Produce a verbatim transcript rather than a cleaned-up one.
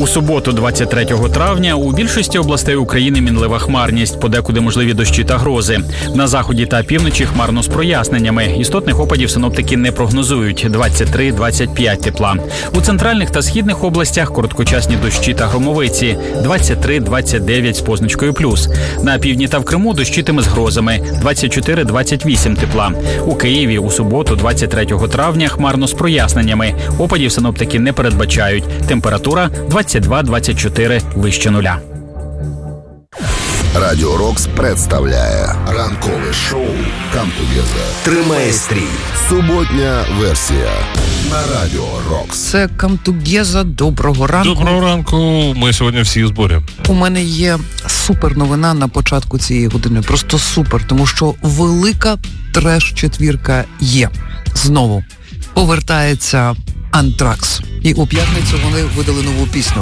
У суботу, двадцять третього травня, у більшості областей України мінлива хмарність, подекуди можливі дощі та грози. На заході та півночі хмарно з проясненнями. Істотних опадів синоптики не прогнозують – двадцять три - двадцять п'ять тепла. У центральних та східних областях короткочасні дощі та громовиці – двадцять три - двадцять дев'ять з позначкою плюс. На півдні та в Криму дощитиме з грозами – двадцять чотири - двадцять вісім тепла. У Києві у суботу, двадцять третього травня, хмарно з проясненнями. Опадів синоптики не передбачають. Температура – двадцять два - двадцять чотири вище нуля. Радіо Рокс представляє ранкове шоу «Come Together». Тримає стрій. Суботня версія на Радіо Рокс. Це «Come Together». Доброго ранку. Доброго ранку. Ми сьогодні всі в зборі. У мене є супер новина на початку цієї години. Просто супер, тому що велика треш-четвірка є. Знову повертається Антракс. І у п'ятницю вони видали нову пісню.